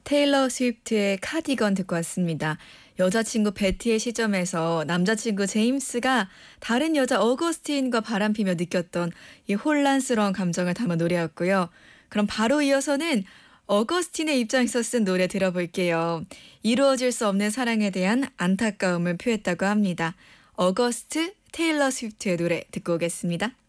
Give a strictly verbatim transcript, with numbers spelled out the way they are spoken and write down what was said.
테일러 스위프트의 카디건 듣고 왔습니다. 여자친구 베티의 시점에서 남자친구 제임스가 다른 여자 어거스틴과 바람피며 느꼈던 이 혼란스러운 감정을 담은 노래였고요. 그럼 바로 이어서는 어거스틴의 입장에서 쓴 노래 들어볼게요. 이루어질 수 없는 사랑에 대한 안타까움을 표했다고 합니다. 어거스트 테일러 스위프트의 노래 듣고 오겠습니다.